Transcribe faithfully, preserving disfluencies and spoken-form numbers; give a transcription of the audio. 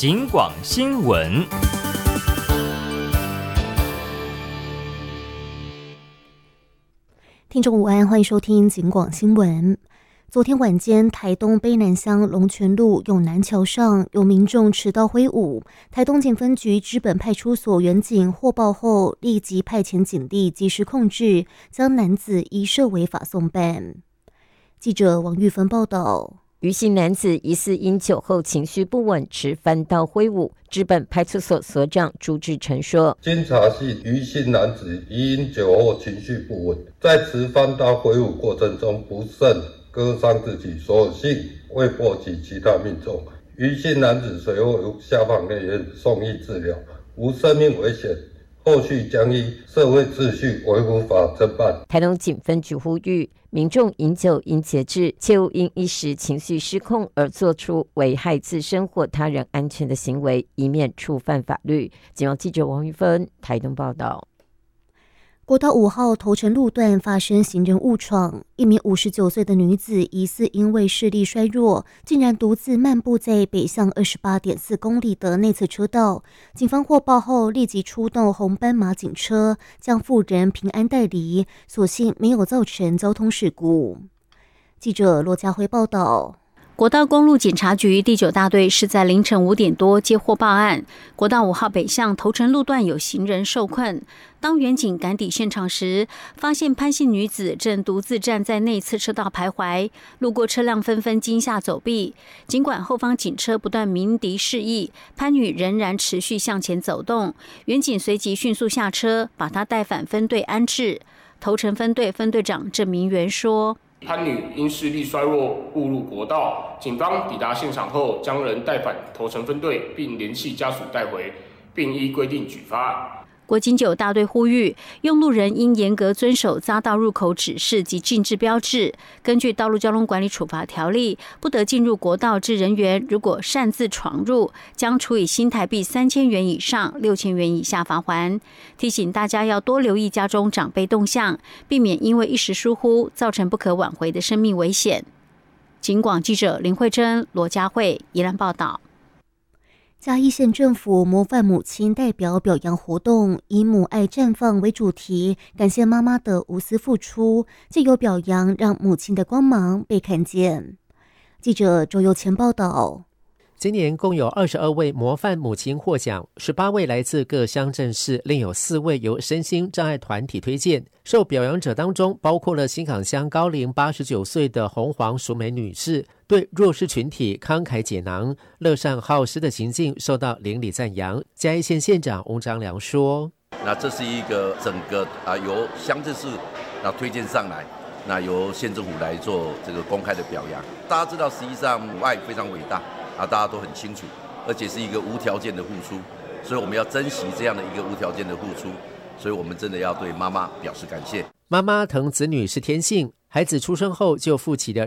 警广新闻。 听众午安，欢迎收听警广新闻。昨天晚间，台东卑南乡龙泉路永南桥上有民众持刀挥舞，台东警分局知本派出所员警获报后，立即派遣警力及时控制，将男子移涉违法送办。记者王玉芬报道。 余姓男子疑似因酒后情绪不稳，持翻刀挥舞。知本派出所所长朱志成说：“ 经查系余姓男子因酒后情绪不稳，在持翻刀挥舞过程中不慎割伤自己，所幸未波及其他民众。余姓男子随后下放内院送医治疗，无生命危险。”后续将依社会秩序维护法侦办。 台东警分局呼吁民众饮酒应节制，切勿因一时情绪失控而做出危害自身或他人安全的行为，以免触犯法律。警方记者王玉芬台东报道。 国道五号头城路段发生行人误闯，一名五十九岁的女子疑似因为视力衰弱，竟然独自漫步在北向二十八点四公里的内侧车道。警方获报后立即出动红斑马警车，将妇人平安带离，所幸没有造成交通事故。记者罗家辉报道。 国道公路警察局第九大队是在凌晨五点多接获报案，国道五号北向头城路段有行人受困。当员警赶抵现场时，发现潘姓女子正独自站在内侧车道徘徊，路过车辆纷纷惊吓走避。尽管后方警车不断鸣笛示意，潘女仍然持续向前走动。员警随即迅速下车，把她带返分队安置。头城分队分队长郑明元说：“ 潘女因视力衰弱误入国道，警方抵达现场后，将人带返头城分队，并联系家属带回，并依规定举发。” 国警九大队呼吁，用路人应严格遵守匝道入口指示及禁制标志。根据《道路交通管理处罚条例》，不得进入国道之人员，如果擅自闯入，将处以新台币三千元以上六千元以下罚锾。提醒大家要多留意家中长辈动向，避免因为一时疏忽造成不可挽回的生命危险。警广记者林慧珍、罗佳慧宜兰报道。 嘉义县政府模范母亲代表表扬活动，以母爱绽放为主题，感谢妈妈的无私付出，藉由表扬让母亲的光芒被看见。记者周佑前报道。 今年共有二十二位模范母亲获奖，十八位来自各乡镇市，另有四位由身心障碍团体推荐。受表扬者当中，包括了新港乡高龄八十九岁的红黄淑美女士，对弱势群体慷慨解囊、乐善好施的行径受到邻里赞扬。嘉义县县长翁章良说：“ 那这是一个整个啊由乡镇市那推荐上来。”那由县政府来做这个公开的表扬，大家知道，实际上母爱非常伟大啊，大家都很清楚，而且是一个无条件的付出，所以我们要珍惜这样的一个无条件的付出，所以我们真的要对妈妈表示感谢。 妈妈疼子女是天性，孩子出生后就负起了